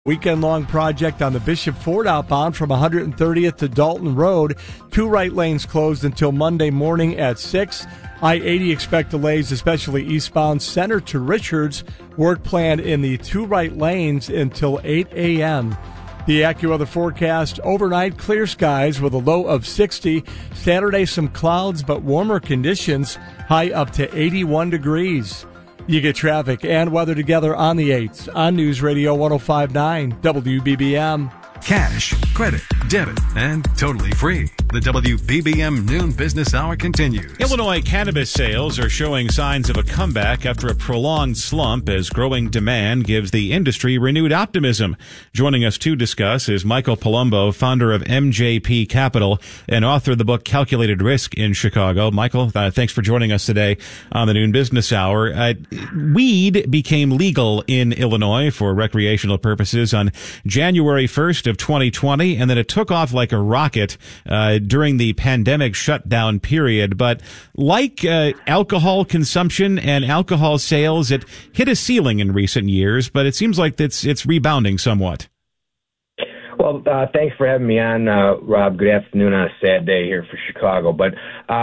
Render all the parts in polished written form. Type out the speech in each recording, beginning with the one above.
Weekend-long project on the Bishop Ford outbound from 130th to Dalton Road. 2 right lanes closed until Monday morning at 6. I-80 expect delays, especially eastbound Center to Richards. Work planned in the 2 right lanes until 8 a.m. The AccuWeather forecast: overnight clear skies with a low of 60. Saturday some clouds but warmer conditions, high up to 81 degrees. You get traffic and weather together on the 8s on News Radio 105.9 WBBM. Cash, credit, debit, and totally free. The WBBM Noon Business Hour continues. Illinois cannabis sales are showing signs of a comeback after a prolonged slump as growing demand gives the industry renewed optimism. Joining us to discuss is Michael Palumbo, founder of MJP Capital and author of the book Calculated Risk in Chicago. Michael, thanks for joining us today on the Noon Business Hour. Weed became legal in Illinois for recreational purposes on January 1st of 2020, and then it took off like a rocket during the pandemic shutdown period. But like alcohol consumption and alcohol sales, it hit a ceiling in recent years, but it seems like it's rebounding somewhat. Well, thanks for having me on, Rob. Good afternoon on a sad day here for Chicago. But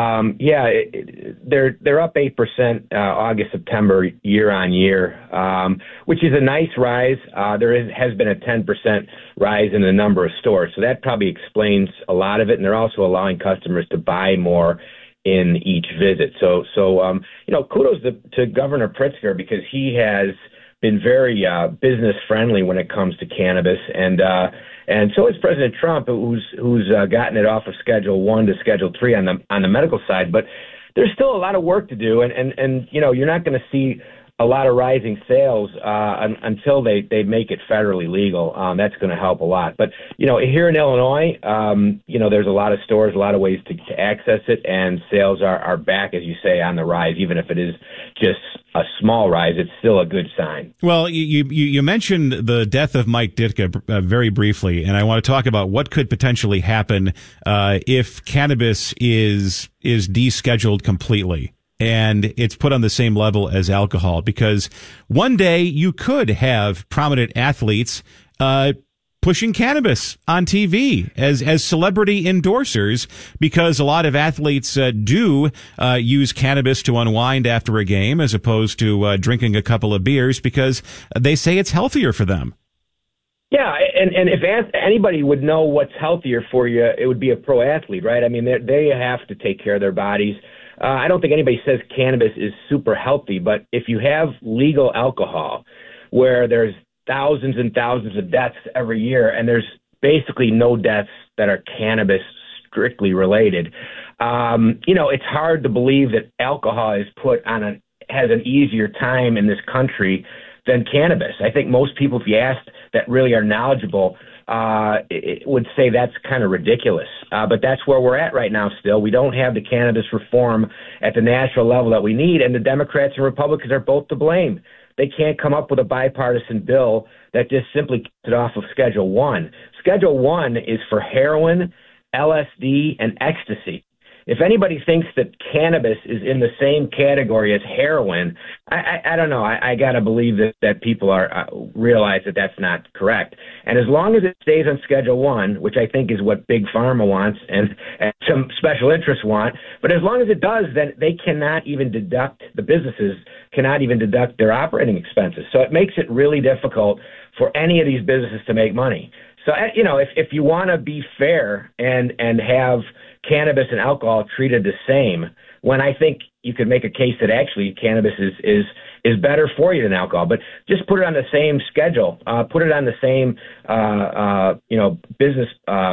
they're up 8% August, September, year on year, which is a nice rise. There has been a 10% rise in the number of stores, so that probably explains a lot of it. And they're also allowing customers to buy more in each visit. So kudos to Governor Pritzker, because he has been very business friendly when it comes to cannabis, and so is President Trump, who's gotten it off of Schedule 1 to Schedule 3 on the medical side. But there's still a lot of work to do, and you're not going to see a lot of rising sales until they make it federally legal. That's going to help a lot. But here in Illinois, there's a lot of stores, a lot of ways to access it, and sales are back, as you say, on the rise. Even if it is just a small rise, it's still a good sign. Well, you mentioned the death of Mike Ditka very briefly, and I want to talk about what could potentially happen if cannabis is descheduled completely and it's put on the same level as alcohol. Because one day you could have prominent athletes pushing cannabis on TV as celebrity endorsers, because a lot of athletes do use cannabis to unwind after a game as opposed to drinking a couple of beers, because they say it's healthier for them. Yeah, and if anybody would know what's healthier for you, it would be a pro athlete, right? I mean, they have to take care of their bodies. I don't think anybody says cannabis is super healthy, but if you have legal alcohol where there's thousands and thousands of deaths every year, and there's basically no deaths that are cannabis strictly related, it's hard to believe that alcohol has an easier time in this country than cannabis. I think most people, if you asked, that really are knowledgeable, it would say that's kind of ridiculous. But that's where we're at right now still. We don't have the cannabis reform at the national level that we need, and the Democrats and Republicans are both to blame. They can't come up with a bipartisan bill that just simply gets it off of Schedule 1. Schedule 1 is for heroin, LSD, and ecstasy. If anybody thinks that cannabis is in the same category as heroin, I don't know. I got to believe that people realize that that's not correct. And as long as it stays on Schedule 1, which I think is what Big Pharma wants and some special interests want, but as long as it does, then they cannot even deduct, the businesses cannot even deduct their operating expenses. So it makes it really difficult for any of these businesses to make money. So, if you want to be fair and have cannabis and alcohol treated the same, when I think you could make a case that actually cannabis is better for you than alcohol, but just put it on the same schedule, put it on the same, business,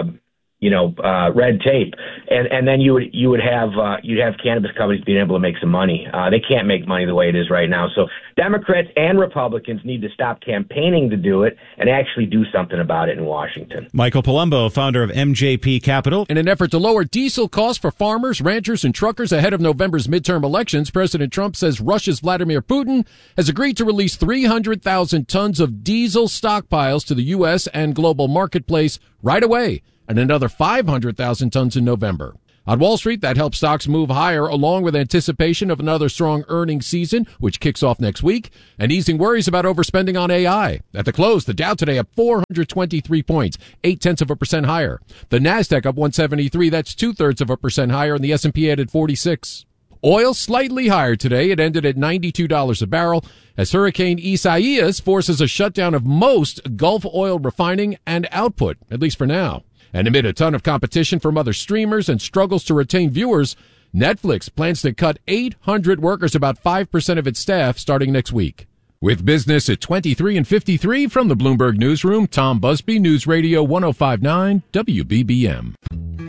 red tape, and then you'd have cannabis companies being able to make some money. They can't make money the way it is right now. So Democrats and Republicans need to stop campaigning to do it and actually do something about it in Washington. Michael Palumbo, founder of MJP Capital. In an effort to lower diesel costs for farmers, ranchers, and truckers ahead of November's midterm elections, President Trump says Russia's Vladimir Putin has agreed to release 300,000 tons of diesel stockpiles to the U.S. and global marketplace right away, and another 500,000 tons in November. On Wall Street, that helps stocks move higher along with anticipation of another strong earnings season, which kicks off next week, and easing worries about overspending on AI. At the close, the Dow today up 423 points, 0.8% higher. The Nasdaq up 173, that's 0.2% higher, and the S&P added 46. Oil slightly higher today. It ended at $92 a barrel as Hurricane Isaias forces a shutdown of most Gulf oil refining and output, at least for now. And amid a ton of competition from other streamers and struggles to retain viewers, Netflix plans to cut 800 workers, about 5% of its staff, starting next week. With business at 23 and 53 from the Bloomberg Newsroom, Tom Busby, News Radio 105.9 WBBM.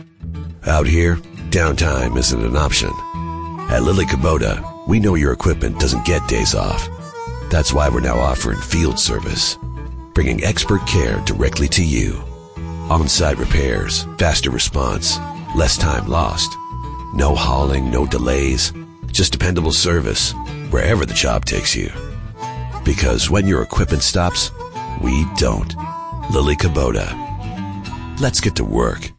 Out here, downtime isn't an option. At Lily Kubota, we know your equipment doesn't get days off. That's why we're now offering field service, bringing expert care directly to you. On-site repairs, faster response, less time lost. No hauling, no delays, just dependable service wherever the job takes you. Because when your equipment stops, we don't. Lily Kubota. Let's get to work.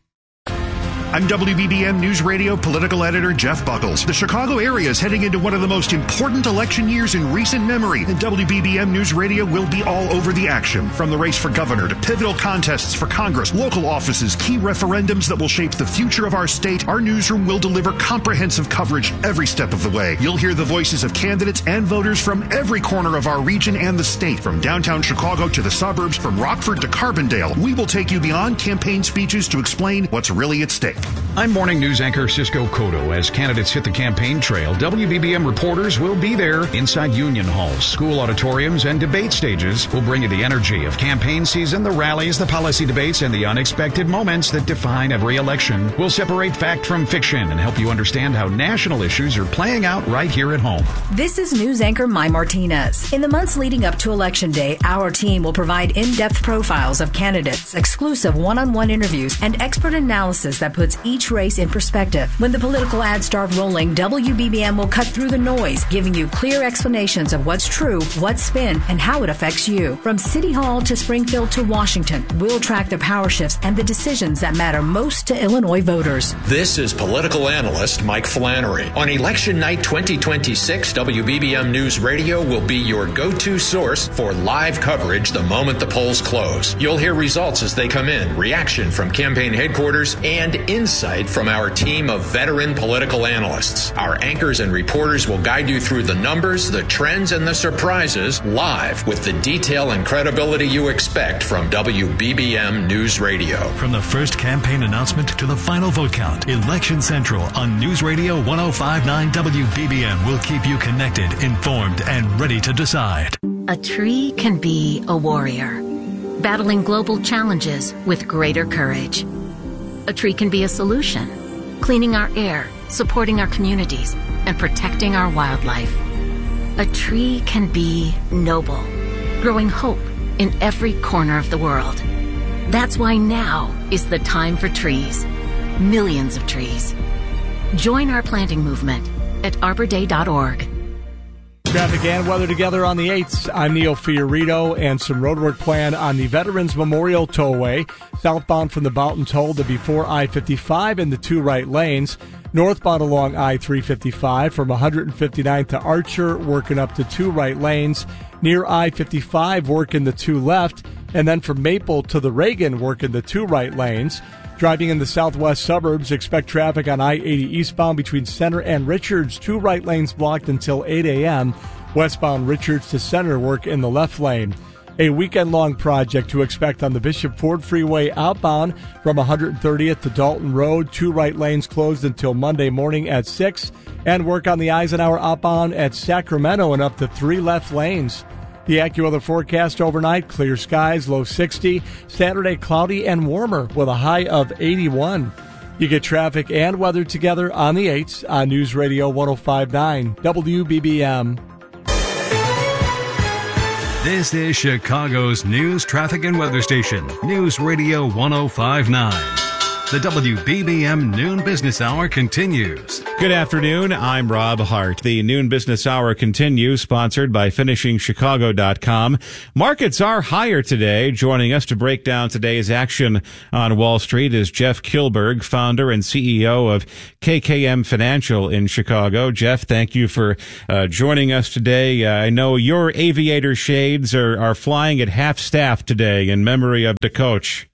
I'm WBBM News Radio political editor Jeff Buckles. The Chicago area is heading into one of the most important election years in recent memory, and WBBM News Radio will be all over the action. From the race for governor to pivotal contests for Congress, local offices, key referendums that will shape the future of our state, our newsroom will deliver comprehensive coverage every step of the way. You'll hear the voices of candidates and voters from every corner of our region and the state, from downtown Chicago to the suburbs, from Rockford to Carbondale. We will take you beyond campaign speeches to explain what's really at stake. I'm morning news anchor Cisco Cotto. As candidates hit the campaign trail, WBBM reporters will be there inside union halls, school auditoriums, and debate stages. We'll bring you the energy of campaign season, the rallies, the policy debates, and the unexpected moments that define every election. We'll separate fact from fiction and help you understand how national issues are playing out right here at home. This is news anchor Mai Martinez. In the months leading up to Election Day, our team will provide in-depth profiles of candidates, exclusive one-on-one interviews, and expert analysis that puts each race in perspective. When the political ads start rolling, WBBM will cut through the noise, giving you clear explanations of what's true, what's spin, and how it affects you. From City Hall to Springfield to Washington, we'll track the power shifts and the decisions that matter most to Illinois voters. This is political analyst Mike Flannery. On Election Night 2026, WBBM News Radio will be your go-to source for live coverage the moment the polls close. You'll hear results as they come in, reaction from campaign headquarters, and insight from our team of veteran political analysts. Our anchors and reporters will guide you through the numbers, the trends, and the surprises live with the detail and credibility you expect from WBBM News Radio. From the first campaign announcement to the final vote count, Election Central on News Radio 105.9 WBBM will keep you connected, informed, and ready to decide. A tree can be a warrior, battling global challenges with greater courage. A tree can be a solution, cleaning our air, supporting our communities, and protecting our wildlife. A tree can be noble, growing hope in every corner of the world. That's why now is the time for trees. Millions of trees. Join our planting movement at arborday.org. Traffic and weather together on the 8th. I'm Neil Fiorito, and some roadwork planned on the Veterans Memorial Tollway, southbound from the Boughton Toll to before I-55 in the two right lanes, northbound along I-355 from 159th to Archer, working up to two right lanes, near I-55 working the two left, and then from Maple to the Reagan working the two right lanes. Driving in the southwest suburbs, expect traffic on I-80 eastbound between Center and Richards, two right lanes blocked until 8 a.m. Westbound Richards to Center work in the left lane. A weekend-long project to expect on the Bishop Ford Freeway outbound from 130th to Dalton Road, two right lanes closed until Monday morning at 6, and work on the Eisenhower outbound at Sacramento and up to three left lanes. The AccuWeather forecast overnight, clear skies, low 60. Saturday, cloudy and warmer with a high of 81. You get traffic and weather together on the 8th on News Radio 105.9 WBBM. This is Chicago's news, traffic, and weather station, News Radio 105.9. The WBBM Noon Business Hour continues. Good afternoon. I'm Rob Hart. The Noon Business Hour continues, sponsored by FinishingChicago.com. Markets are higher today. Joining us to break down today's action on Wall Street is Jeff Kilberg, founder and CEO of KKM Financial in Chicago. Jeff, thank you for joining us today. I know your aviator shades are flying at half staff today in memory of the coach.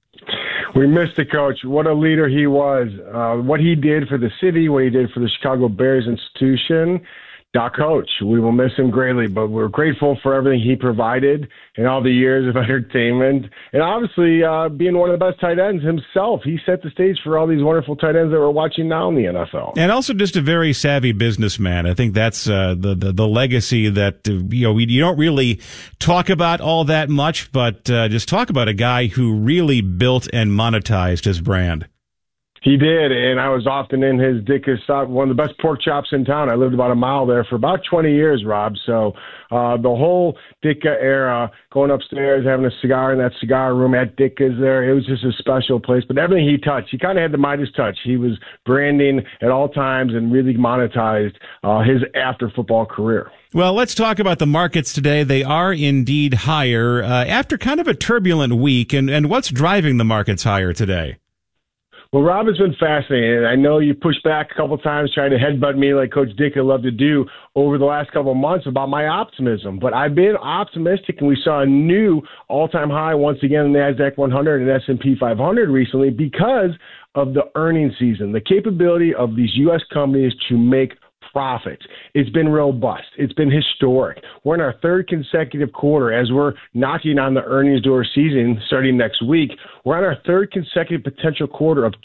We missed the coach. What a leader he was. What he did for the city, what he did for the Chicago Bears institution. Doc Coach, we will miss him greatly, but we're grateful for everything he provided in all the years of entertainment. And obviously, being one of the best tight ends himself, he set the stage for all these wonderful tight ends that we're watching now in the NFL. And also just a very savvy businessman. I think that's the legacy that you don't really talk about all that much, but just talk about a guy who really built and monetized his brand. He did, and I was often in his Ditka's shop, one of the best pork chops in town. I lived about a mile there for about 20 years, Rob. So the whole Ditka era, going upstairs, having a cigar in that cigar room at Ditka's there, it was just a special place. But everything he touched, he kind of had the Midas touch. He was branding at all times and really monetized his after-football career. Well, let's talk about the markets today. They are indeed higher after kind of a turbulent week. And what's driving the markets higher today? Well, Rob, it's been fascinating. I know you pushed back a couple of times trying to headbutt me like Coach Ditka loved to do over the last couple of months about my optimism. But I've been optimistic, and we saw a new all-time high once again in the NASDAQ 100 and S&P 500 recently because of the earnings season, the capability of these U.S. companies to make profits. It's been robust. It's been historic. We're in our third consecutive quarter as we're knocking on the earnings door season starting next week. We're on our third consecutive potential quarter of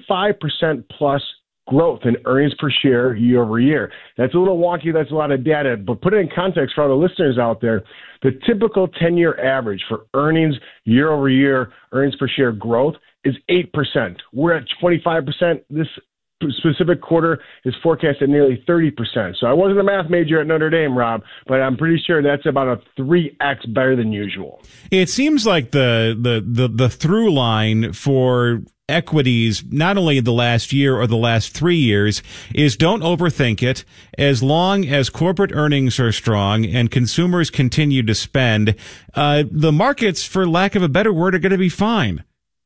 25% plus growth in earnings per share year over year. That's a little wonky. That's a lot of data, but put it in context for all the listeners out there. The typical 10-year average for earnings year over year, earnings per share growth is 8%. We're at 25%. This specific quarter is forecast at nearly 30%. So I wasn't a math major at Notre Dame, Rob, but I'm pretty sure that's about a 3x better than usual. It seems like the through line for equities, not only the last year or the last 3 years, is don't overthink it. As long as corporate earnings are strong and consumers continue to spend, the markets, for lack of a better word, are going to be fine.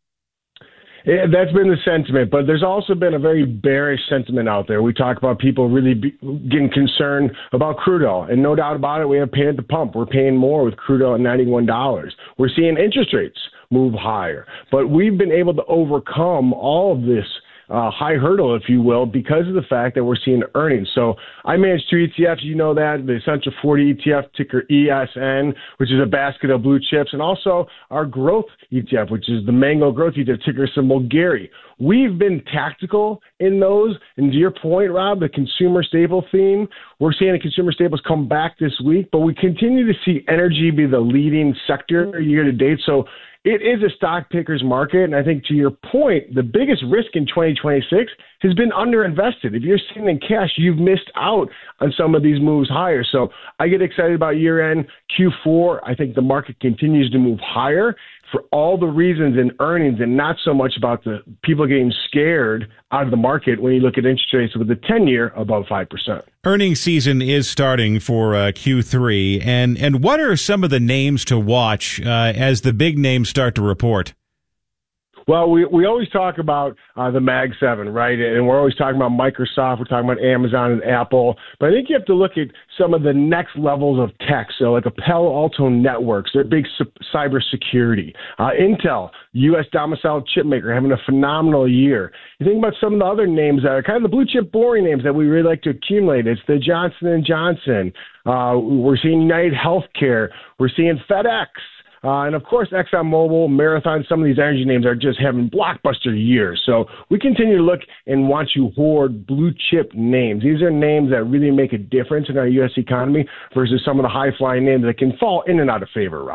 Yeah, that's been the sentiment, but there's also been a very bearish sentiment out there. We talk about people really getting concerned about crude oil, and no doubt about it, we have pain at the pump. We're paying more with crude oil at $91. We're seeing interest rates move higher, but we've been able to overcome all of this high hurdle, if you will, because of the fact that we're seeing earnings. So I manage 2 ETFs, you know that, the Essential 40 ETF, ticker ESN, which is a basket of blue chips, and also our growth ETF, which is the Mango Growth ETF, ticker symbol Gary. We've been tactical in those, and to your point, Rob, the consumer staple theme, we're seeing the consumer staples come back this week, but we continue to see energy be the leading sector year to date. So it is a stock picker's market, and I think to your point, the biggest risk in 2026 has been underinvested. If you're sitting in cash, you've missed out on some of these moves higher. So I get excited about year-end Q4. I think the market continues to move higher for all the reasons in earnings and not so much about the people getting scared out of the market when you look at interest rates with the 10-year above 5%. Earnings season is starting for Q3, and what are some of the names to watch as the big names start to report? Well, we always talk about the Mag 7, right? And we're always talking about Microsoft. We're talking about Amazon and Apple. But I think you have to look at some of the next levels of tech. So like a Palo Alto Networks, their big cybersecurity. Intel, U.S. domiciled chip maker, having a phenomenal year. You think about some of the other names that are kind of the blue chip boring names that we really like to accumulate. It's the Johnson & Johnson. We're seeing United Healthcare. We're seeing FedEx. And, of course, ExxonMobil, Marathon, some of these energy names are just having blockbuster years. So we continue to look and want to hoard blue-chip names. These are names that really make a difference in our U.S. economy versus some of the high-flying names that can fall in and out of favor, Rob.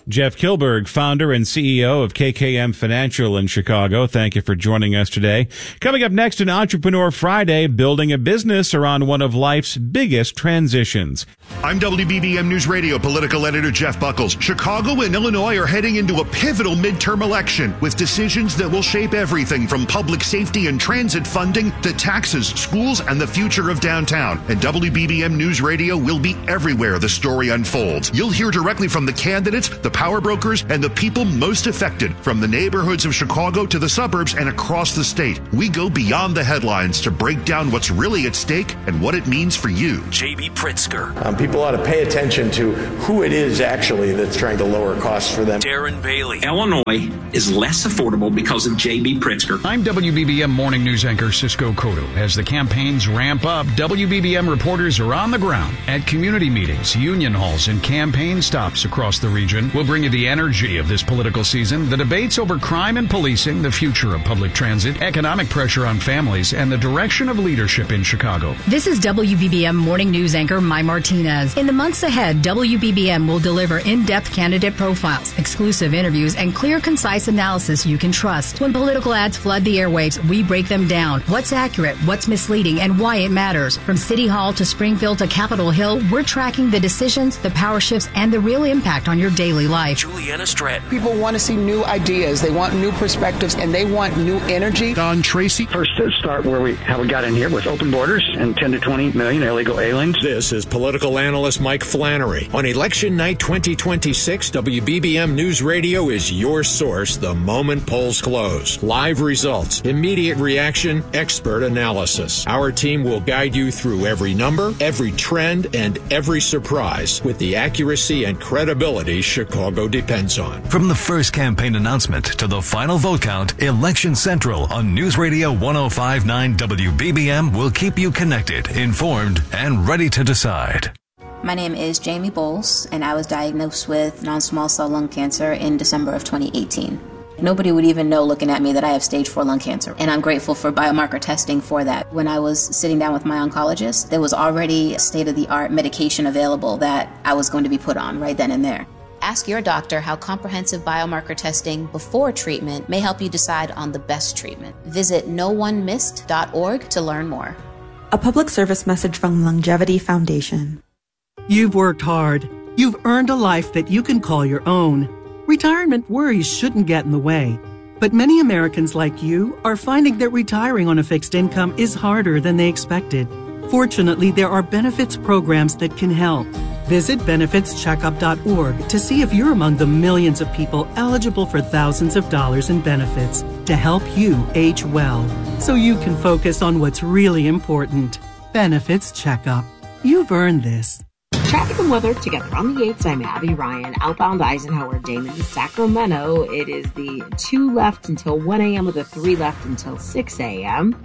Jeff Kilberg, founder and CEO of KKM Financial in Chicago. Thank you for joining us today. Coming up next in Entrepreneur Friday, building a business around one of life's biggest transitions. I'm WBBM News Radio political editor Jeff Buckles. Chicago and Illinois are heading into a pivotal midterm election with decisions that will shape everything from public safety and transit funding to taxes, schools, and the future of downtown. And WBBM News Radio will be everywhere the story unfolds. You'll hear directly from the candidates, the power brokers, and the people most affected, from the neighborhoods of Chicago to the suburbs and across the state. We go beyond the headlines to break down what's really at stake and what it means for you. J.B. Pritzker. People ought to pay attention to who it is actually that's trying to lower costs for them. Darren Bailey. Illinois is less affordable because of J.B. Pritzker. I'm WBBM Morning News anchor Cisco Cotto. As the campaigns ramp up, WBBM reporters are on the ground at community meetings, union halls, and campaign stops across the region. We'll bring you the energy of this political season, the debates over crime and policing, the future of public transit, economic pressure on families, and the direction of leadership in Chicago. This is WBBM Morning News anchor Mai Martinez. In the months ahead, WBBM will deliver in-depth candidate profiles, exclusive interviews, and clear, concise analysis you can trust. When political ads flood the airwaves, we break them down. What's accurate, what's misleading, and why it matters. From City Hall to Springfield to Capitol Hill, we're tracking the decisions, the power shifts, and the real impact on your daily life. Juliana Stratton. People want to see new ideas, they want new perspectives, and they want new energy. Don Tracy. First, start where we got in here with open borders and 10 to 20 million illegal aliens. This is political analyst Mike Flannery. On election night 2026, WBBM News Radio is your source the moment polls close. Live results, immediate reaction, expert analysis. Our team will guide you through every number, every trend, and every surprise with the accuracy and credibility Chicago depends on. From the first campaign announcement to the final vote count, Election Central on News Radio 105.9 WBBM will keep you connected, informed, and ready to decide. My name is Jamie Bowles, and I was diagnosed with non-small cell lung cancer in December of 2018. Nobody would even know looking at me that I have stage 4 lung cancer, and I'm grateful for biomarker testing for that. When I was sitting down with my oncologist, there was already state-of-the-art medication available that I was going to be put on right then and there. Ask your doctor how comprehensive biomarker testing before treatment may help you decide on the best treatment. Visit NoOneMissed.org to learn more. A public service message from Longevity Foundation. You've worked hard. You've earned a life that you can call your own. Retirement worries shouldn't get in the way. But many Americans like you are finding that retiring on a fixed income is harder than they expected. Fortunately, there are benefits programs that can help. Visit benefitscheckup.org to see if you're among the millions of people eligible for thousands of dollars in benefits to help you age well, so you can focus on what's really important. Benefits Checkup. You've earned this. Traffic and weather together on the 8th. I'm Abby Ryan. Outbound Eisenhower Damon to Sacramento. It is the 2 left until 1 a.m. with a 3 left until 6 a.m.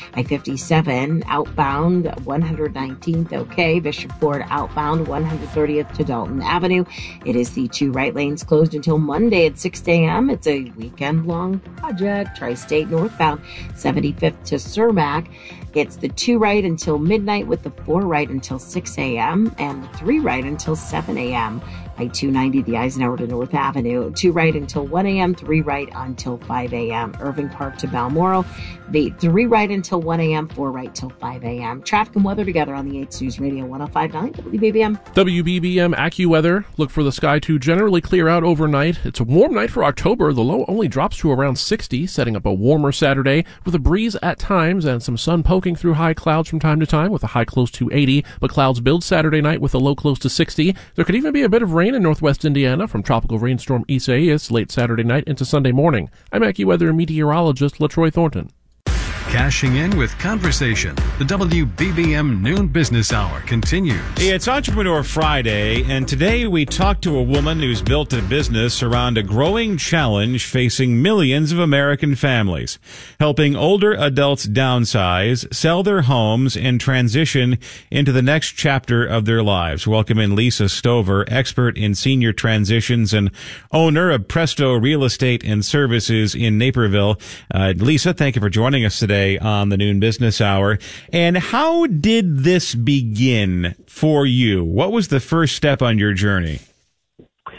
I-57 outbound 119th. Okay. Bishop Ford outbound 130th to Dalton Avenue. It is the 2 right lanes closed until Monday at 6 a.m. It's a weekend-long project. Tri-State northbound 75th to Cermak. It's the 2 right until midnight with the 4 right until 6 a.m. and the 3 right until 7 a.m. I-290, the Eisenhower to North Avenue, 2 right until 1 a.m., 3 right until 5 a.m. Irving Park to Balmoral, the 3 right until 1 a.m., 4 right till 5 a.m. Traffic and weather together on the 8th News Radio 105.9 WBBM. WBBM AccuWeather. Look for the sky to generally clear out overnight. It's a warm night for October. The low only drops to around 60, setting up a warmer Saturday with a breeze at times and some sun poking through high clouds from time to time with a high close to 80, but clouds build Saturday night with a low close to 60. There could even be a bit of rain in northwest Indiana from tropical rainstorm Isaias late Saturday night into Sunday morning. I'm AccuWeather meteorologist LaTroy Thornton. Cashing in with conversation. The WBBM Noon Business Hour continues. It's Entrepreneur Friday, and today we talk to a woman who's built a business around a growing challenge facing millions of American families, helping older adults downsize, sell their homes, and transition into the next chapter of their lives. Welcome in Lisa Stover, expert in senior transitions and owner of Presto Real Estate and Services in Naperville. Lisa, thank you for joining us today on the Noon Business Hour. And how did this begin for you? What was the first step on your journey?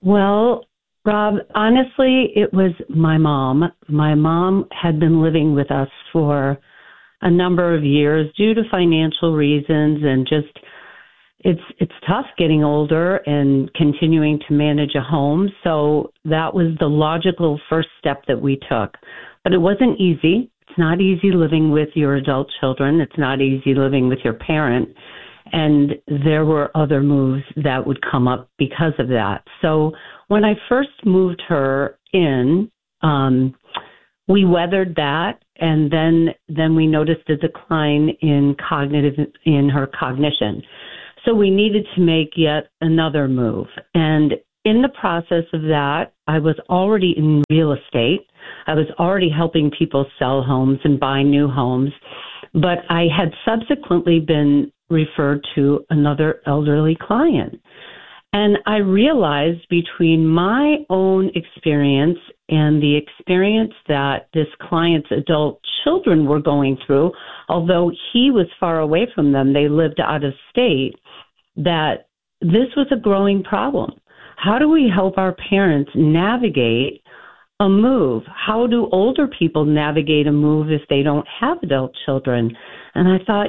Well, Rob, honestly, it was my mom. My mom had been living with us for a number of years due to financial reasons, and just it's tough getting older and continuing to manage a home. So that was the logical first step that we took. But it wasn't easy. It's not easy living with your adult children. It's not easy living with your parent. And there were other moves that would come up because of that. So when I first moved her in, we weathered that, and then we noticed a decline in her cognition. So we needed to make yet another move. And in the process of that, I was already in real estate. I was already helping people sell homes and buy new homes. But I had subsequently been referred to another elderly client. And I realized between my own experience and the experience that this client's adult children were going through, although he was far away from them, they lived out of state, that this was a growing problem. How do we help our parents navigate a move? How do older people navigate a move if they don't have adult children? And I thought,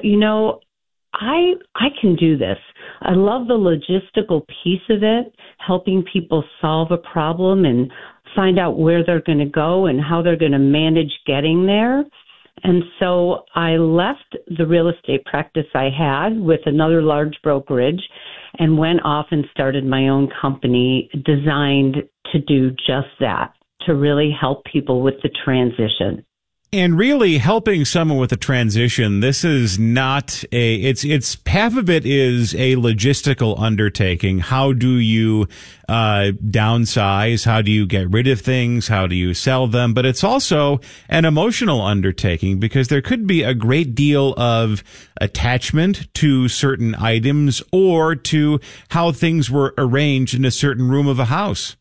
I can do this. I love the logistical piece of it, helping people solve a problem and find out where they're going to go and how they're going to manage getting there. And so I left the real estate practice I had with another large brokerage and went off and started my own company designed to do just that, to really help people with the transition. And really helping someone with a transition, this is not it's half of it is a logistical undertaking. How do you downsize? How do you get rid of things? How do you sell them? But it's also an emotional undertaking because there could be a great deal of attachment to certain items or to how things were arranged in a certain room of a house.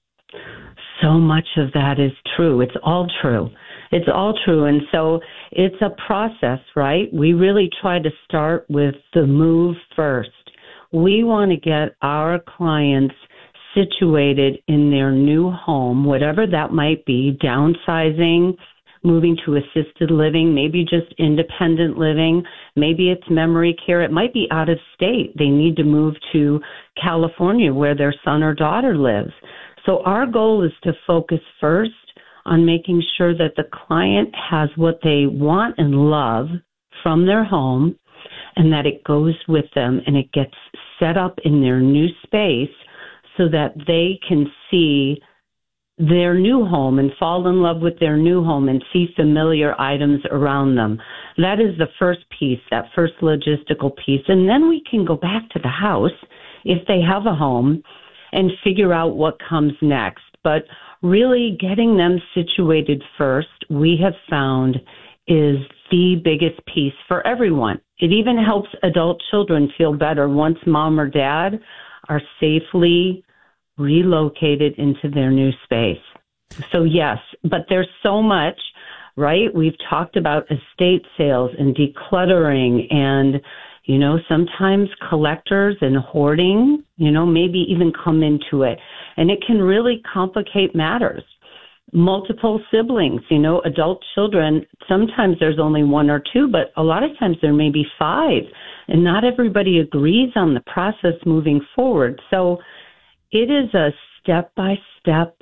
So much of that is true. It's all true. It's all true. And so it's a process, right? We really try to start with the move first. We want to get our clients situated in their new home, whatever that might be, downsizing, moving to assisted living, maybe just independent living, maybe it's memory care. It might be out of state. They need to move to California where their son or daughter lives. So our goal is to focus first on making sure that the client has what they want and love from their home and that it goes with them and it gets set up in their new space so that they can see their new home and fall in love with their new home and see familiar items around them. That is the first piece, that first logistical piece. And then we can go back to the house if they have a home and figure out what comes next. But really getting them situated first, we have found, is the biggest piece for everyone. It even helps adult children feel better once mom or dad are safely relocated into their new space. So yes, but there's so much, right? We've talked about estate sales and decluttering and, sometimes collectors and hoarding, maybe even come into it. And it can really complicate matters. Multiple siblings, adult children, sometimes there's only one or two, but a lot of times there may be five. And not everybody agrees on the process moving forward. So it is a step-by-step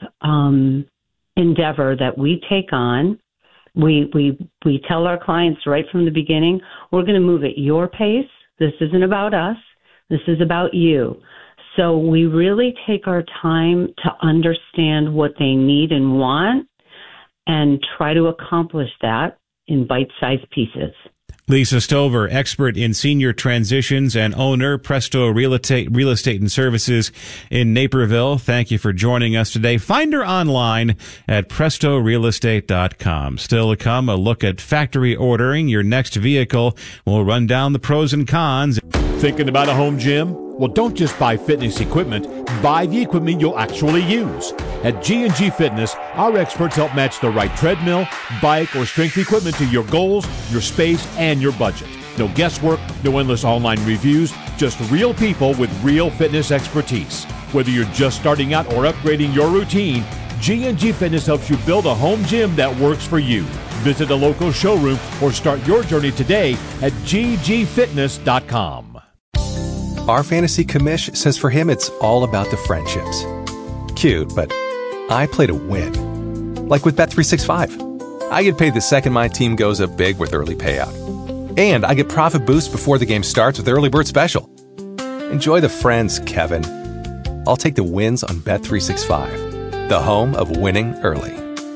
endeavor that we take on. We tell our clients right from the beginning, we're going to move at your pace. This isn't about us. This is about you. So we really take our time to understand what they need and want and try to accomplish that in bite-sized pieces. Lisa Stover, expert in senior transitions and owner, Presto Real Estate and Services in Naperville. Thank you for joining us today. Find her online at prestorealestate.com. Still to come, a look at factory ordering your next vehicle. We'll run down the pros and cons. Thinking about a home gym? Well, don't just buy fitness equipment. Buy the equipment you'll actually use. At G&G Fitness, our experts help match the right treadmill, bike, or strength equipment to your goals, your space, and your budget. No guesswork, no endless online reviews, just real people with real fitness expertise. Whether you're just starting out or upgrading your routine, G&G Fitness helps you build a home gym that works for you. Visit a local showroom or start your journey today at ggfitness.com. Our fantasy commish says for him it's all about the friendships. Cute, but I play to win. Like with Bet365. I get paid the second my team goes up big with early payout. And I get profit boosts before the game starts with Early Bird Special. Enjoy the friends, Kevin. I'll take the wins on Bet365, the home of winning early.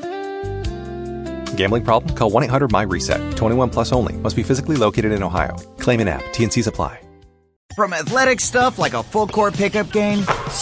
Gambling problem? Call 1-800-MY-RESET. 21 plus only. Must be physically located in Ohio. Claim in app. T&Cs apply. From athletic stuff like a full-court pickup game,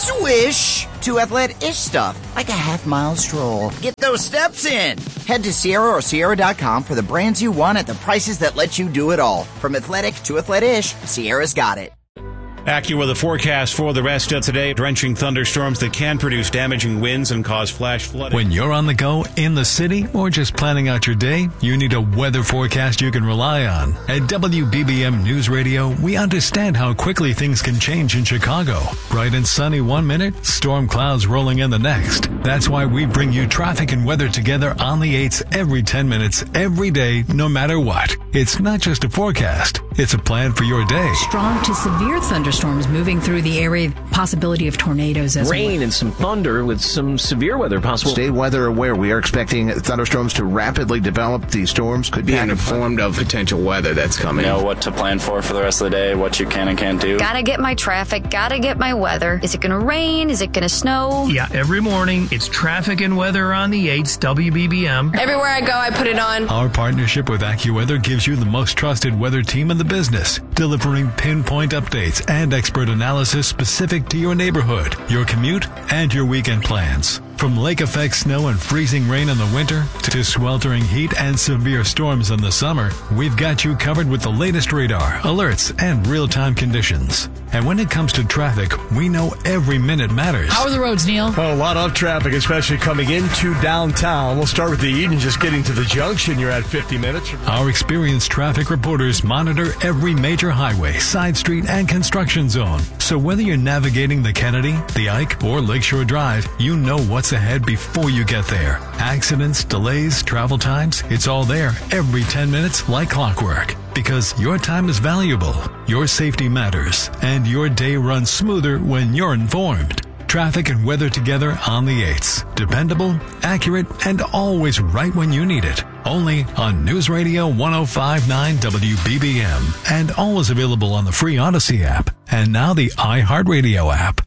swish, to athletic-ish stuff like a half-mile stroll. Get those steps in. Head to Sierra or Sierra.com for the brands you want at the prices that let you do it all. From athletic to athletic-ish, Sierra's got it. AccuWeather forecast for the rest of today. Drenching thunderstorms that can produce damaging winds and cause flash flooding. When you're on the go in the city or just planning out your day, you need a weather forecast you can rely on. At WBBM News Radio, we understand how quickly things can change in Chicago. Bright and sunny 1 minute, storm clouds rolling in the next. That's why we bring you traffic and weather together on the 8s every 10 minutes, every day, no matter what. It's not just a forecast. It's a plan for your day. Strong to severe thunderstorms moving through the area, possibility of tornadoes as well. Rain and some thunder with some severe weather possible. Stay weather aware. We are expecting thunderstorms to rapidly develop. These storms could be informed of potential weather that's coming. Know what to plan for the rest of the day, what you can and can't do. Gotta get my traffic, gotta get my weather. Is it gonna rain? Is it gonna snow? Yeah, every morning it's traffic and weather on the 8s, WBBM. Everywhere I go, I put it on. Our partnership with AccuWeather gives you the most trusted weather team in the business, delivering pinpoint updates and expert analysis specific to your neighborhood, your commute, and your weekend plans. From lake effect snow and freezing rain in the winter to sweltering heat and severe storms in the summer, we've got you covered with the latest radar, alerts, and real-time conditions. And when it comes to traffic, we know every minute matters. How are the roads, Neil? Oh, a lot of traffic, especially coming into downtown. We'll start with the Eden, just getting to the junction. You're at 50 minutes. Our experienced traffic reporters monitor every major highway, side street, and construction zone. So whether you're navigating the Kennedy, the Ike, or Lakeshore Drive, you know what's ahead before you get there. Accidents, delays, travel times, it's all there every 10 minutes like clockwork. Because your time is valuable, your safety matters, and your day runs smoother when you're informed. Traffic and weather together on the 8s. Dependable, accurate, and always right when you need it. Only on News Radio 105.9 WBBM. And always available on the free Odyssey app. And now the iHeartRadio app.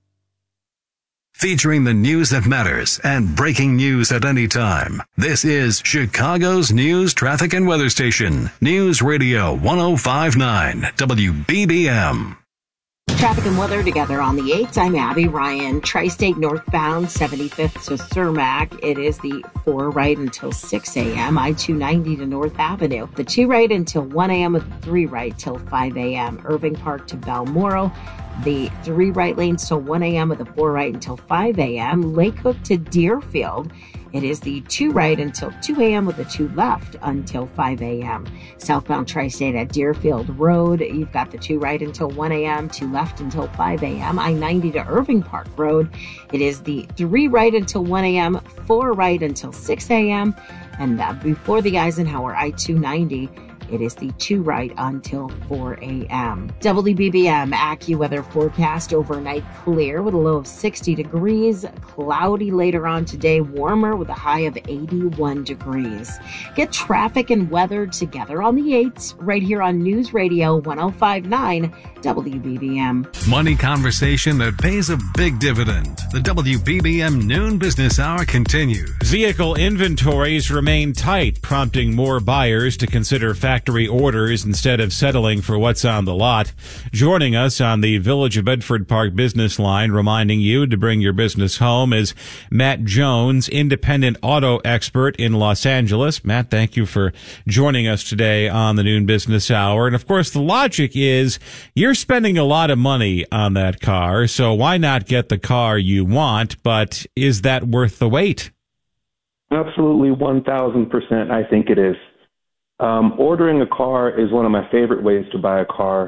Featuring the news that matters and breaking news at any time. This is Chicago's news, traffic, and weather station. News Radio 105.9 WBBM. Traffic and weather together on the 8s. I'm Abby Ryan. Tri-State northbound 75th to Cermak. It is the 4 right until 6 a.m. I-290 to North Avenue. The 2 right until 1 a.m. with the 3 right till 5 a.m. Irving Park to Balmoral. The 3 right lanes till 1 a.m. with the 4 right until 5 a.m. Lake Hook to Deerfield. It is the 2 right until 2 a.m. with the 2 left until 5 a.m. Southbound Tri-State at Deerfield Road, you've got the 2 right until 1 a.m., 2 left until 5 a.m. I-90 to Irving Park Road, it is the 3 right until 1 a.m., 4 right until 6 a.m., and before the Eisenhower I-290, it is the 2 right until 4 a.m. WBBM AccuWeather forecast overnight clear with a low of 60 degrees. Cloudy later on today, warmer with a high of 81 degrees. Get traffic and weather together on the 8s right here on News Radio 105.9 WBBM. Money conversation that pays a big dividend. The WBBM Noon Business Hour continues. Vehicle inventories remain tight, prompting more buyers to consider factory orders instead of settling for what's on the lot. Joining us on the Village of Bedford Park business line, reminding you to bring your business home, is Matt Jones, independent auto expert in Los Angeles. Matt, thank you for joining us today on the Noon Business Hour. And of course, the logic is you're spending a lot of money on that car, so why not get the car you want? But is that worth the wait? Absolutely, 1,000%. I think it is. Ordering a car is one of my favorite ways to buy a car.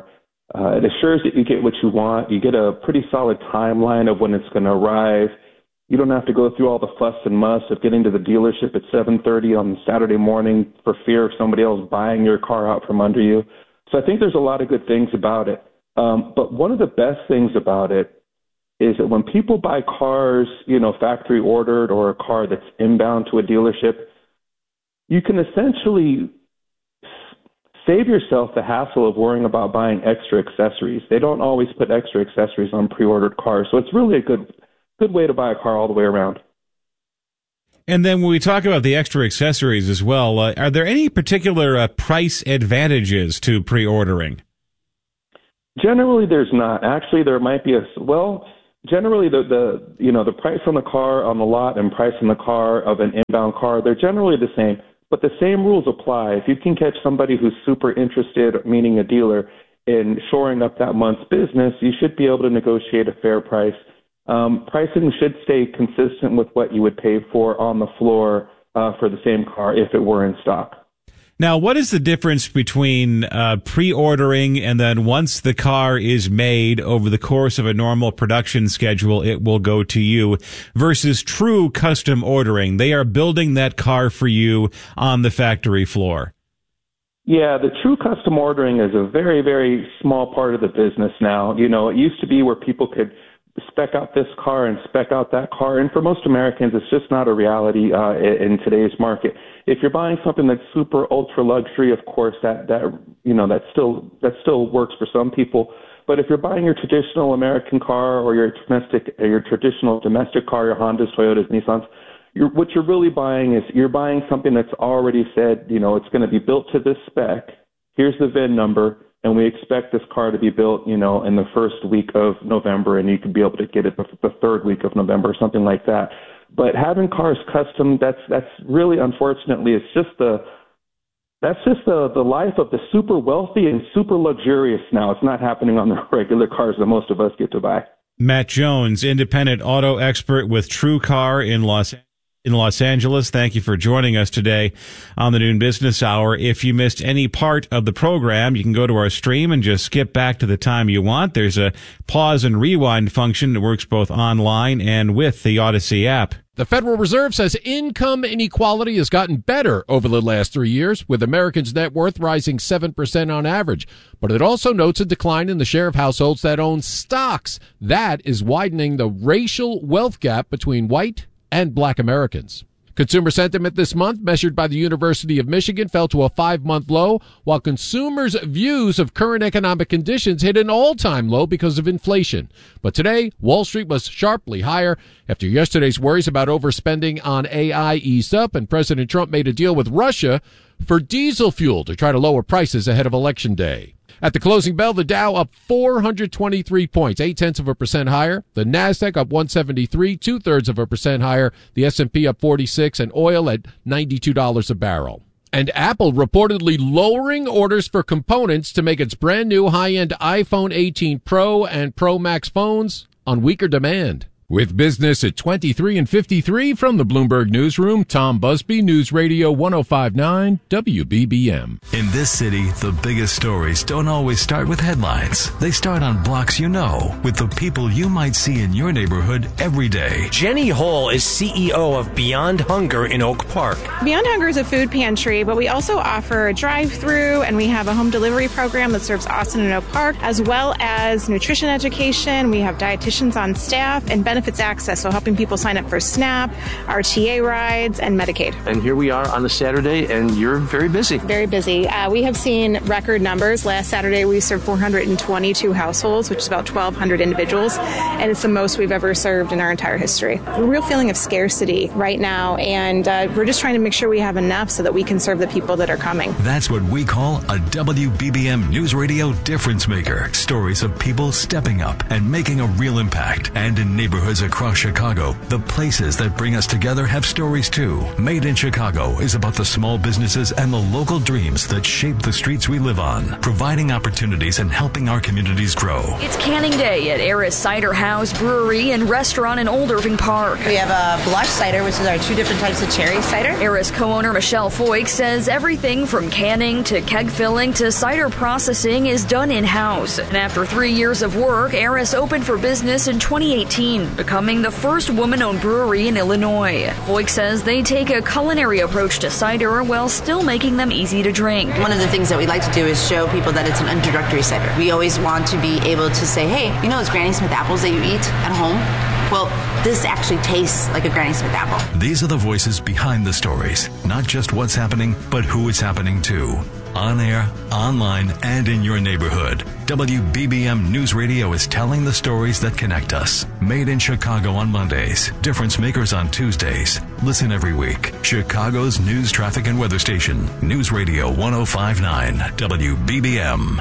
It assures that you get what you want. You get a pretty solid timeline of when it's going to arrive. You don't have to go through all the fuss and muss of getting to the dealership at 7:30 on Saturday morning for fear of somebody else buying your car out from under you. So I think there's a lot of good things about it. But one of the best things about it is that when people buy cars, factory ordered, or a car that's inbound to a dealership, you can essentially save yourself the hassle of worrying about buying extra accessories. They don't always put extra accessories on pre-ordered cars. So it's really a good way to buy a car all the way around. And then when we talk about the extra accessories as well, are there any particular price advantages to pre-ordering? Generally, there's not. Actually, there might be generally the price on the car on the lot and price on the car of an inbound car, they're generally the same. But the same rules apply. If you can catch somebody who's super interested, meaning a dealer, in shoring up that month's business, you should be able to negotiate a fair price. Pricing should stay consistent with what you would pay for on the floor for the same car if it were in stock. Now, what is the difference between pre-ordering and then once the car is made over the course of a normal production schedule, it will go to you, versus true custom ordering? They are building that car for you on the factory floor. Yeah, the true custom ordering is a very, very small part of the business now. It used to be where people could spec out this car and spec out that car, and for most Americans, it's just not a reality in today's market. If you're buying something that's super ultra luxury, of course, that still works for some people. But if you're buying your traditional American car or your traditional domestic car, your Hondas, Toyotas, Nissans, what you're really buying is you're buying something that's already said, it's going to be built to this spec. Here's the VIN number. And we expect this car to be built, in the first week of November, and you could be able to get it the third week of November, or something like that. But having cars custom, that's really, unfortunately, it's just the life of the super wealthy and super luxurious now. It's not happening on the regular cars that most of us get to buy. Matt Jones, independent auto expert with TrueCar in Los Angeles. Thank you for joining us today on the Noon Business Hour. If you missed any part of the program, you can go to our stream and just skip back to the time you want. There's a pause and rewind function that works both online and with the Odyssey app. The Federal Reserve says income inequality has gotten better over the last 3 years, with Americans' net worth rising 7% on average. But it also notes a decline in the share of households that own stocks. That is widening the racial wealth gap between white and black Americans. Consumer sentiment this month, measured by the University of Michigan, fell to a 5-month low, while consumers' views of current economic conditions hit an all-time low because of inflation. But today, Wall Street was sharply higher after yesterday's worries about overspending on AI eased up, and President Trump made a deal with Russia for diesel fuel to try to lower prices ahead of Election Day. At the closing bell, the Dow up 423 points, 0.8% higher. The Nasdaq up 173, 0.2% higher. The S&P up 46, and oil at $92 a barrel. And Apple reportedly lowering orders for components to make its brand new high-end iPhone 18 Pro and Pro Max phones on weaker demand. With business at 23 and 53 from the Bloomberg Newsroom, Tom Busby, News Radio 105.9 WBBM. In this city, the biggest stories don't always start with headlines. They start on blocks with the people you might see in your neighborhood every day. Jenny Hall is CEO of Beyond Hunger in Oak Park. Beyond Hunger is a food pantry, but we also offer a drive-through, and we have a home delivery program that serves Austin and Oak Park, as well as nutrition education. We have dietitians on staff and benefits access, so helping people sign up for SNAP, RTA rides, and Medicaid. And here we are on a Saturday, and you're very busy. Very busy. We have seen record numbers. Last Saturday, we served 422 households, which is about 1,200 individuals, and it's the most we've ever served in our entire history. A real feeling of scarcity right now, and we're just trying to make sure we have enough so that we can serve the people that are coming. That's what we call a WBBM News Radio difference maker. Stories of people stepping up and making a real impact, and in neighborhoods neighborhoods across Chicago, the places that bring us together have stories too. Made in Chicago is about the small businesses and the local dreams that shape the streets we live on, providing opportunities and helping our communities grow. It's Canning Day at Eris Cider House Brewery and Restaurant in Old Irving Park. We have a blush cider, which is our 2 different types of cherry cider. Eris co-owner Michelle Foyk says everything from canning to keg filling to cider processing is done in-house. And after 3 years of work, Eris opened for business in 2018, becoming the first woman-owned brewery in Illinois. Foyk says they take a culinary approach to cider while still making them easy to drink. One of the things that we like to do is show people that it's an introductory cider. We always want to be able to say, hey, you know those Granny Smith apples that you eat at home? Well, this actually tastes like a Granny Smith apple. These are the voices behind the stories, not just what's happening, but who it's happening to. On air, online, and in your neighborhood, WBBM News Radio is telling the stories that connect us. Made in Chicago on Mondays, Difference Makers on Tuesdays. Listen every week. Chicago's news, traffic, and weather station. News Radio 105.9 WBBM.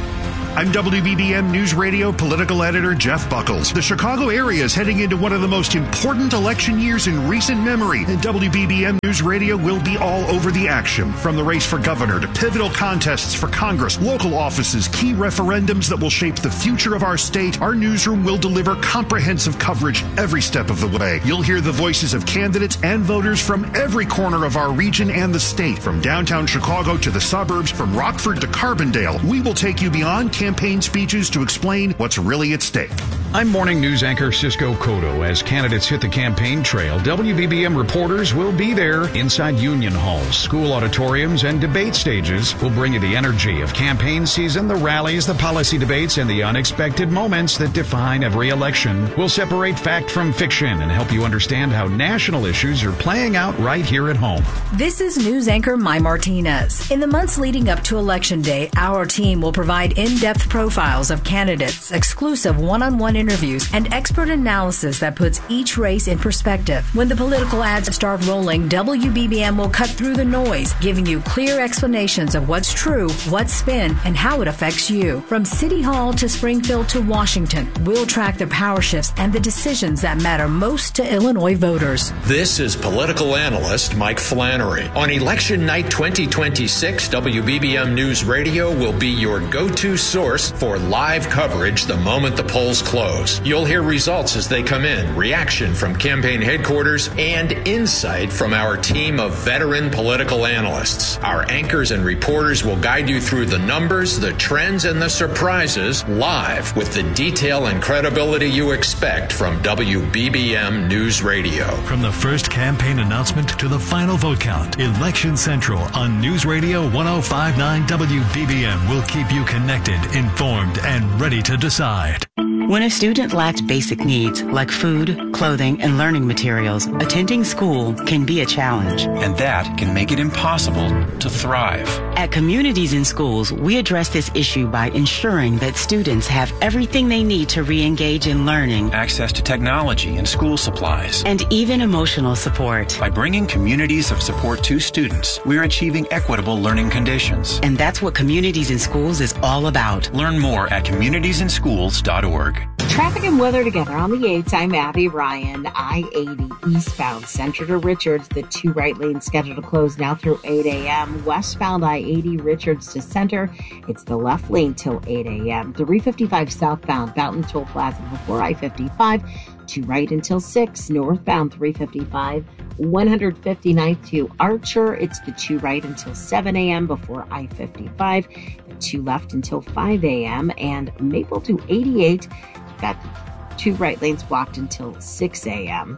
I'm WBBM News Radio political editor Jeff Buckles. The Chicago area is heading into one of the most important election years in recent memory, and WBBM News Radio will be all over the action. From the race for governor to pivotal contests for Congress, local offices, key referendums that will shape the future of our state, our newsroom will deliver comprehensive coverage every step of the way. You'll hear the voices of candidates and voters from every corner of our region and the state, from downtown Chicago to the suburbs, from Rockford to Carbondale. We will take you beyond campaign speeches to explain what's really at stake. I'm morning news anchor Cisco Cotto. As candidates hit the campaign trail, WBBM reporters will be there inside union halls, school auditoriums, and debate stages. We'll bring you the energy of campaign season, the rallies, the policy debates, and the unexpected moments that define every election. We'll separate fact from fiction and help you understand how national issues are playing out right here at home. This is news anchor Mai Martinez. In the months leading up to Election Day, our team will provide in-depth profiles of candidates, exclusive one-on-one interviews, and expert analysis that puts each race in perspective. When the political ads start rolling, WBBM will cut through the noise, giving you clear explanations of what's true, what's spin, and how it affects you. From City Hall to Springfield to Washington, we'll track the power shifts and the decisions that matter most to Illinois voters. This is political analyst Mike Flannery. On Election Night 2026, WBBM News Radio will be your go-to source for live coverage the moment the polls close. You'll hear results as they come in, reaction from campaign headquarters, and insight from our team of veteran political analysts. Our anchors and reporters will guide you through the numbers, the trends, and the surprises live with the detail and credibility you expect from WBBM News Radio. From the first campaign announcement to the final vote count, Election Central on News Radio 105.9 WBBM will keep you connected, informed, and ready to decide. When a student lacks basic needs like food, clothing, and learning materials, attending school can be a challenge. And that can make it impossible to thrive. At Communities in Schools, we address this issue by ensuring that students have everything they need to re-engage in learning, access to technology and school supplies, and even emotional support. By bringing communities of support to students, we're achieving equitable learning conditions. And that's what Communities in Schools is all about. Learn more at communitiesinschools.org. Traffic and weather together on the 8s. I'm Abby Ryan. I-80 eastbound Center to Richards. The 2 right lanes scheduled to close now through 8 a.m. Westbound I-80 Richards to Center. It's the left lane till 8 a.m. 355 southbound Fountain Toll Plaza before I-55. 2 right until 6. Northbound 355. 159th to Archer. It's the 2 right until 7 a.m. before I-55. The 2 left until 5 a.m. And Maple to 88. Got 2 right lanes blocked until 6 a.m.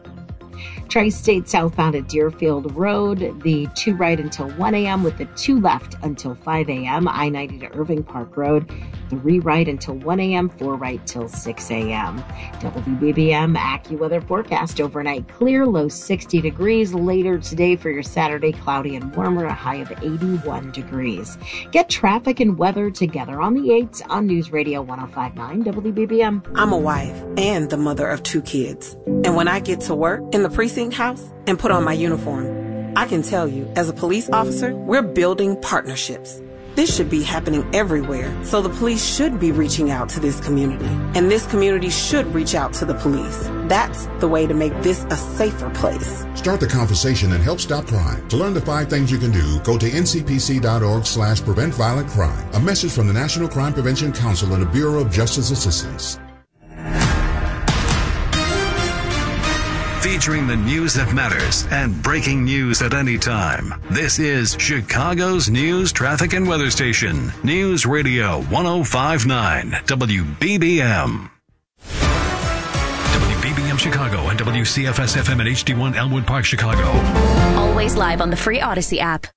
Tri-State southbound at Deerfield Road, the 2 right until 1 a.m. with the 2 left until 5 a.m. I-90 to Irving Park Road, 3 right until 1 a.m., 4 right till 6 a.m. WBBM AccuWeather forecast overnight clear, low 60 degrees. Later today for your Saturday, cloudy and warmer, a high of 81 degrees. Get traffic and weather together on the 8s on News Radio 105.9 WBBM. I'm a wife and the mother of 2 kids. And when I get to work in the precinct house and put on my uniform, I can tell you, as a police officer, we're building partnerships. This should be happening everywhere, so the police should be reaching out to this community, and this community should reach out to the police. That's the way to make this a safer place. Start the conversation and help stop crime. To learn the 5 things you can do, go to ncpc.org/prevent violent crime. A message from the National Crime Prevention Council and the Bureau of Justice Assistance. Featuring the news that matters and breaking news at any time. This is Chicago's news, traffic, and weather station. News Radio 105.9 WBBM. WBBM Chicago and WCFS-FM at HD1 Elmwood Park, Chicago. Always live on the free Odyssey app.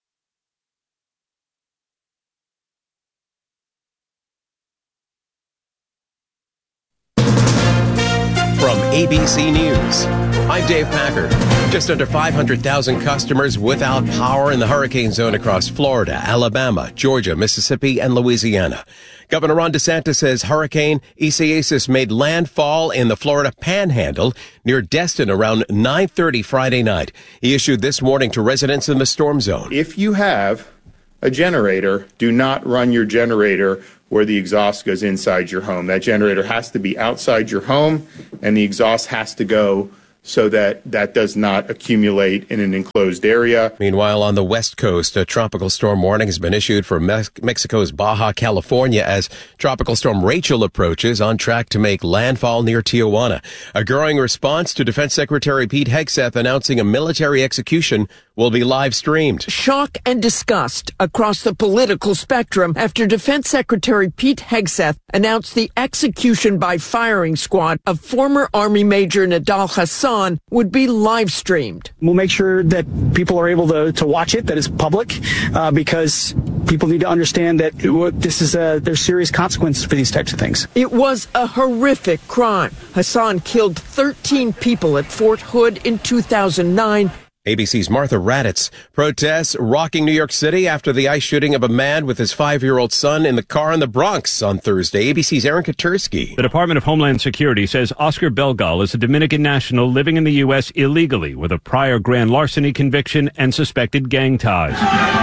From ABC News, I'm Dave Packard. Just under 500,000 customers without power in the hurricane zone across Florida, Alabama, Georgia, Mississippi, and Louisiana. Governor Ron DeSantis says Hurricane Isaias made landfall in the Florida Panhandle near Destin around 9:30 Friday night. He issued this warning to residents in the storm zone. If you have a generator, do not run your generator where the exhaust goes inside your home. That generator has to be outside your home, and the exhaust has to go so that does not accumulate in an enclosed area. Meanwhile, on the West Coast, a tropical storm warning has been issued for Mexico's Baja California as Tropical Storm Rachel approaches, on track to make landfall near Tijuana. A growing response to Defense Secretary Pete Hegseth announcing a military execution will be live streamed. Shock and disgust across the political spectrum after Defense Secretary Pete Hegseth announced the execution by firing squad of former Army Major Nidal Hasan would be live streamed. We'll make sure that people are able to watch it, that is public, because people need to understand that there's serious consequences for these types of things. It was a horrific crime. Hasan killed 13 people at Fort Hood in 2009. ABC's Martha Raddatz. Protests rocking New York City after the ICE shooting of a man with his 5-year-old son in the car in the Bronx on Thursday. ABC's Aaron Katursky. The Department of Homeland Security says Oscar Belgal is a Dominican national living in the U.S. illegally with a prior grand larceny conviction and suspected gang ties.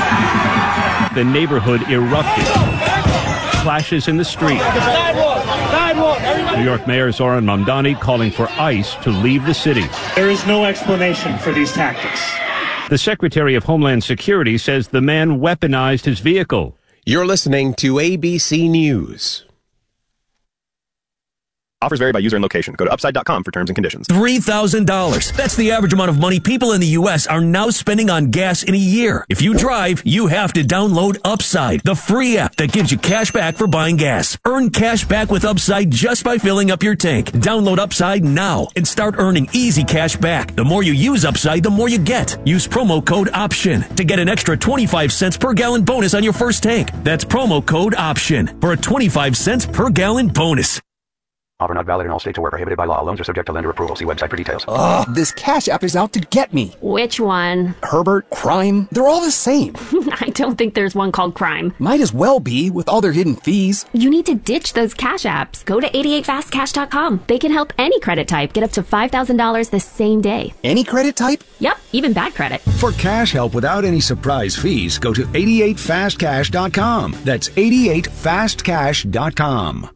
The neighborhood erupted. Clashes in the street. New York Mayor Zoran Mamdani calling for ICE to leave the city. There is no explanation for these tactics. The Secretary of Homeland Security says the man weaponized his vehicle. You're listening to ABC News. Offers vary by user and location. Go to upside.com for terms and conditions. $3,000. That's the average amount of money people in the U.S. are now spending on gas in a year. If you drive, you have to download Upside, the free app that gives you cash back for buying gas. Earn cash back with Upside just by filling up your tank. Download Upside now and start earning easy cash back. The more you use Upside, the more you get. Use promo code OPTION to get an extra 25 cents per gallon bonus on your first tank. That's promo code OPTION for a 25 cents per gallon bonus. Offer not valid in all states or where prohibited by law. Loans are subject to lender approval. See website for details. Ugh, this Cash App is out to get me. Which one? Herbert, Crime, they're all the same. I don't think there's one called Crime. Might as well be, with all their hidden fees. You need to ditch those Cash Apps. Go to 88fastcash.com. They can help any credit type get up to $5,000 the same day. Any credit type? Yep, even bad credit. For cash help without any surprise fees, go to 88fastcash.com. That's 88fastcash.com.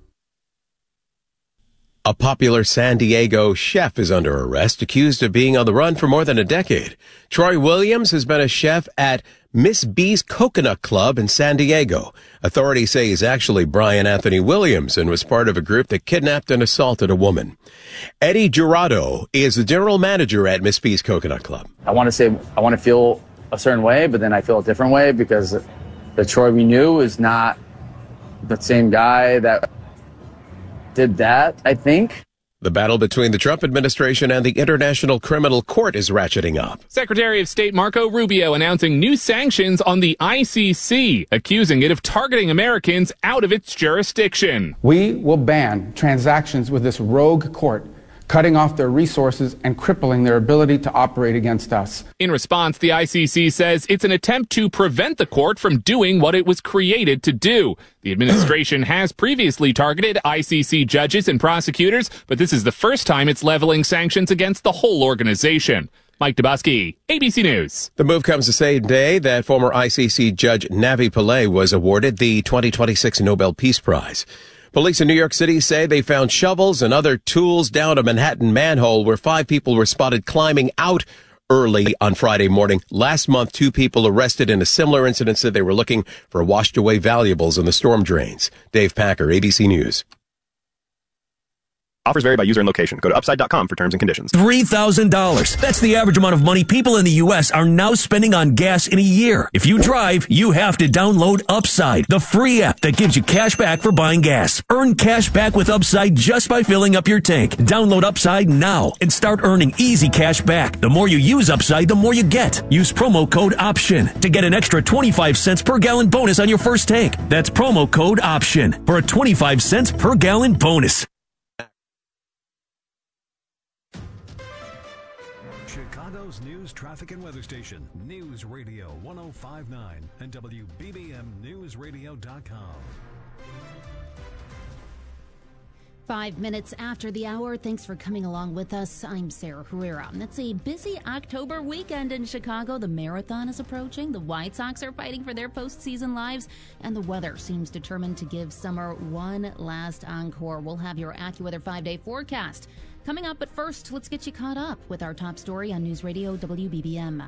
A popular San Diego chef is under arrest, accused of being on the run for more than a decade. Troy Williams has been a chef at Miss B's Coconut Club in San Diego. Authorities say he's actually Brian Anthony Williams and was part of a group that kidnapped and assaulted a woman. Eddie Jurado is the general manager at Miss B's Coconut Club. I want to feel a certain way, but then I feel a different way because the Troy we knew is not the same guy that did that, I think. The battle between the Trump administration and the International Criminal Court is ratcheting up. Secretary of State Marco Rubio announcing new sanctions on the ICC, accusing it of targeting Americans out of its jurisdiction. We will ban transactions with this rogue court, cutting off their resources and crippling their ability to operate against us. In response, the ICC says it's an attempt to prevent the court from doing what it was created to do. The administration has previously targeted ICC judges and prosecutors, but this is the first time it's leveling sanctions against the whole organization. Mike Dubosky, ABC News. The move comes the same day that former ICC Judge Navi Pillay was awarded the 2026 Nobel Peace Prize. Police in New York City say they found shovels and other tools down a Manhattan manhole where 5 people were spotted climbing out early on Friday morning. Last month, 2 people arrested in a similar incident said they were looking for washed away valuables in the storm drains. Dave Packer, ABC News. Offers vary by user and location. Go to upside.com for terms and conditions. $3,000. That's the average amount of money people in the U.S. are now spending on gas in a year. If you drive, you have to download Upside, the free app that gives you cash back for buying gas. Earn cash back with Upside just by filling up your tank. Download Upside now and start earning easy cash back. The more you use Upside, the more you get. Use promo code OPTION to get an extra 25 cents per gallon bonus on your first tank. That's promo code OPTION for a 25 cents per gallon bonus. Chicago's news, traffic, and weather station, News Radio 105.9 and WBBMNewsRadio.com. 5 minutes after the hour. Thanks for coming along with us. I'm Sarah Herrera. It's a busy October weekend in Chicago. The marathon is approaching. The White Sox are fighting for their postseason lives, and the weather seems determined to give summer one last encore. We'll have your AccuWeather 5-day forecast coming up, but first, let's get you caught up with our top story on News Radio WBBM.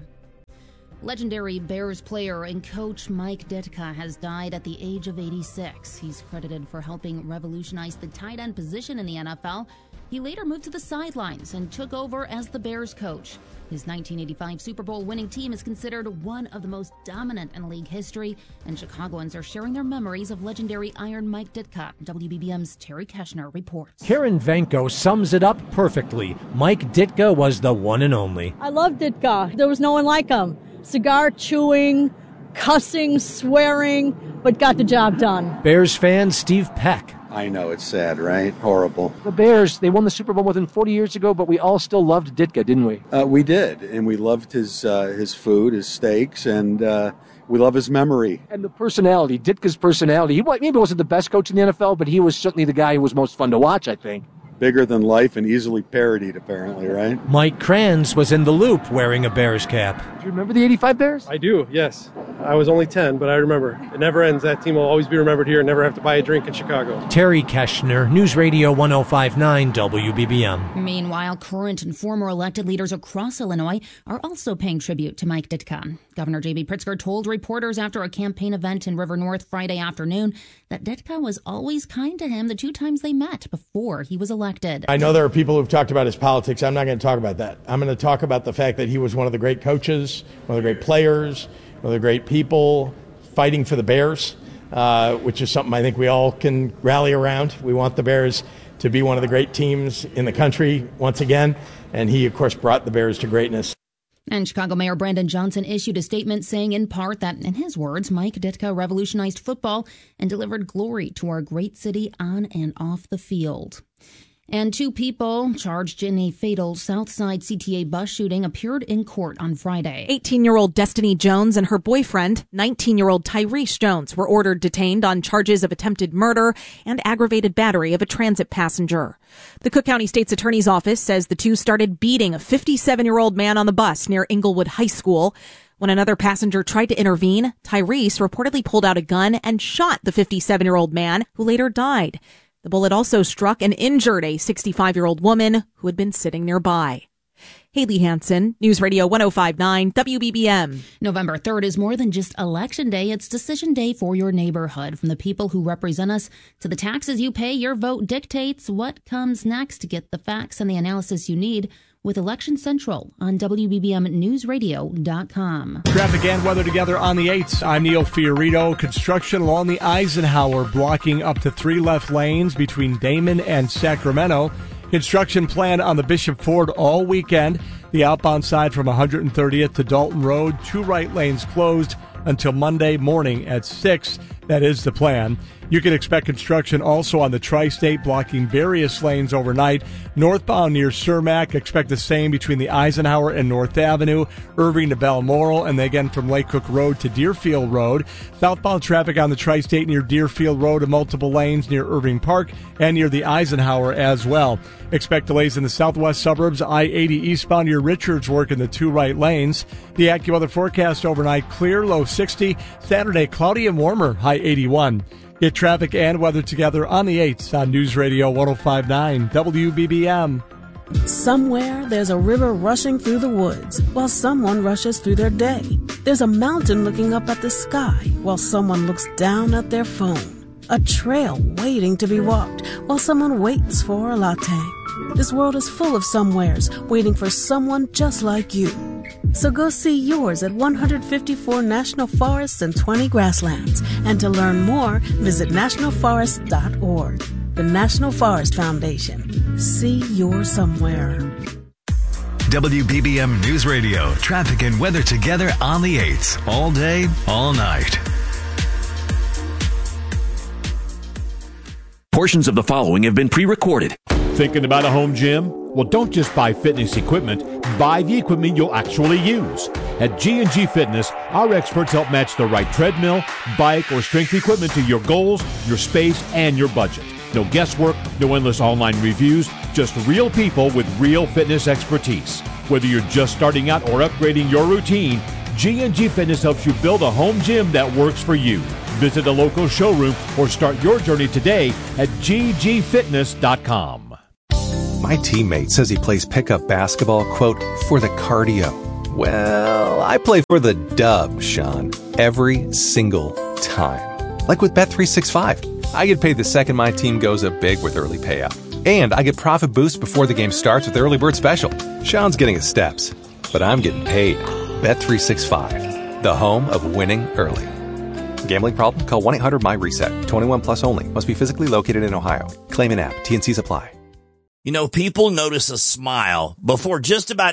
Legendary Bears player and coach Mike Ditka has died at the age of 86. He's credited for helping revolutionize the tight end position in the NFL. He later moved to the sidelines and took over as the Bears coach. His 1985 Super Bowl winning team is considered one of the most dominant in league history, and Chicagoans are sharing their memories of legendary Iron Mike Ditka. WBBM's Terry Keshner reports. Karen Venko sums it up perfectly. Mike Ditka was the one and only. I love Ditka. There was no one like him. Cigar chewing, cussing, swearing, but got the job done. Bears fan Steve Peck. I know, it's sad, right? Horrible. The Bears, they won the Super Bowl more than 40 years ago, but we all still loved Ditka, didn't we? We did, and we loved his food, his steaks, and we love his memory. And the personality, Ditka's personality. He maybe wasn't the best coach in the NFL, but he was certainly the guy who was most fun to watch, I think. Bigger than life and easily parodied, apparently, right? Mike Kranz was in the loop wearing a Bears cap. Do you remember the 85 Bears? I do, yes. I was only 10, but I remember. It never ends. That team will always be remembered here and never have to buy a drink in Chicago. Terry Keshner, News Radio 105.9 WBBM. Meanwhile, current and former elected leaders across Illinois are also paying tribute to Mike Ditka. Governor J.B. Pritzker told reporters after a campaign event in River North Friday afternoon that Ditka was always kind to him the 2 times they met before he was elected. I know there are people who've talked about his politics. I'm not going to talk about that. I'm going to talk about the fact that he was one of the great coaches, one of the great players, one of the great people fighting for the Bears, which is something I think we all can rally around. We want the Bears to be one of the great teams in the country once again, and he, of course, brought the Bears to greatness. And Chicago Mayor Brandon Johnson issued a statement saying in part that, in his words, Mike Ditka revolutionized football and delivered glory to our great city on and off the field. And 2 people charged in a fatal Southside CTA bus shooting appeared in court on Friday. 18-year-old Destiny Jones and her boyfriend, 19-year-old Tyrese Jones, were ordered detained on charges of attempted murder and aggravated battery of a transit passenger. The Cook County State's Attorney's Office says the 2 started beating a 57-year-old man on the bus near Inglewood High School. When another passenger tried to intervene, Tyrese reportedly pulled out a gun and shot the 57-year-old man, who later died. The bullet also struck and injured a 65-year-old woman who had been sitting nearby. Haley Hansen, News Radio 105.9 WBBM. November 3rd is more than just Election Day. It's decision day for your neighborhood. From the people who represent us to the taxes you pay, your vote dictates what comes next. To get the facts and the analysis you need with Election Central on WBBMNewsRadio.com. Traffic and weather together on the 8th. I'm Neil Fiorito. Construction along the Eisenhower blocking up to 3 left lanes between Damon and Sacramento. Construction planned on the Bishop Ford all weekend. The outbound side from 130th to Dalton Road, 2 right lanes closed until Monday morning at 6. That is the plan. You can expect construction also on the Tri-State, blocking various lanes overnight. Northbound near Cermak, expect the same between the Eisenhower and North Avenue, Irving to Balmoral, and again from Lake Cook Road to Deerfield Road. Southbound traffic on the Tri-State near Deerfield Road and multiple lanes near Irving Park and near the Eisenhower as well. Expect delays in the southwest suburbs, I-80 eastbound near Richards work in the 2 right lanes. The AccuWeather forecast overnight clear, low 60. Saturday cloudy and warmer, high 81. Get traffic and weather together on the 8s on News Radio 105.9 WBBM. Somewhere there's a river rushing through the woods while someone rushes through their day. There's a mountain looking up at the sky while someone looks down at their phone. A trail waiting to be walked while someone waits for a latte. This world is full of somewheres waiting for someone just like you. So go see yours at 154 national forests and 20 grasslands. And to learn more, visit nationalforest.org. The National Forest Foundation. See your somewhere. WBBM News Radio. Traffic and weather together on the 8s. All day, all night. Portions of the following have been pre-recorded. Thinking about a home gym? Well, don't just buy fitness equipment. Buy the equipment you'll actually use. At G&G Fitness, our experts help match the right treadmill, bike, or strength equipment to your goals, your space, and your budget. No guesswork, no endless online reviews, just real people with real fitness expertise. Whether you're just starting out or upgrading your routine, G&G Fitness helps you build a home gym that works for you. Visit a local showroom or start your journey today at ggfitness.com. My teammate says he plays pickup basketball, quote, for the cardio. Well, I play for the dub, Sean, every single time. Like with Bet365. I get paid the second my team goes up big with early payout. And I get profit boost before the game starts with Early Bird Special. Sean's getting his steps, but I'm getting paid. Bet365, the home of winning early. Gambling problem? Call 1-800-MY-RESET. 21 plus only. Must be physically located in Ohio. Claim in app. T&Cs apply. You know, people notice a smile before just about